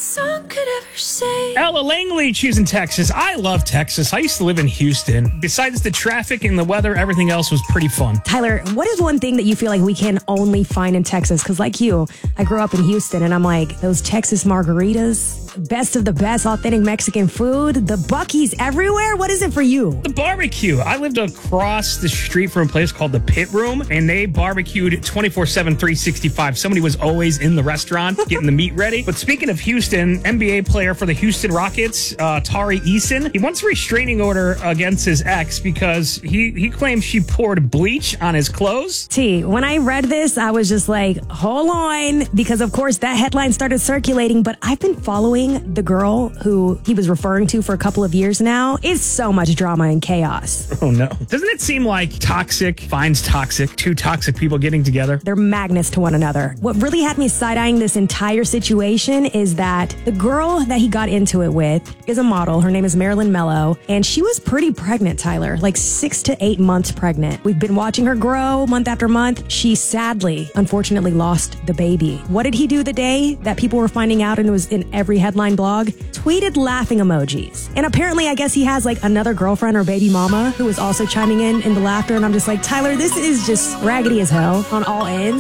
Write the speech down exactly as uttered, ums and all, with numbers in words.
song could ever say. Ella Langley choosing Texas. I love Texas. I used to live in Houston. Besides the traffic and the weather, everything else was pretty fun. Tyler, what is one thing that you feel like we can only find in Texas? Because like you, I grew up in Houston, and I'm like, those Texas margaritas, best of the best authentic Mexican food, the Buc-ee's everywhere. What is it for you? The barbecue. I lived across the street from a place called the Pit Room, and they barbecued twenty-four seven, three sixty-five. Somebody was always in the restaurant getting the meat ready. But speaking of Houston, N B A player for the Houston Rockets, uh, Tari Eason, he wants a restraining order against his ex because he, he claims she poured bleach on his clothes. T, when I read this, I was just like, hold on, because of course that headline started circulating, but I've been following the girl who he was referring to for a couple of years now. It's so much drama and chaos. Oh no. Doesn't it seem like toxic finds toxic, two toxic people getting together? They're magnets to one another. What really had me side-eyeing this entire situation is that the girl that he got into it with is a model. Her name is Marilyn Mello, and she was pretty pregnant, Tyler, like six to eight months pregnant. We've been watching her grow month after month. She sadly, unfortunately, lost the baby. What did he do the day that people were finding out and it was in every headline blog? Tweeted laughing emojis. And apparently, I guess he has like another girlfriend or baby mama who is also chiming in in the laughter. And I'm just like, Tyler, this is just raggedy as hell on all ends.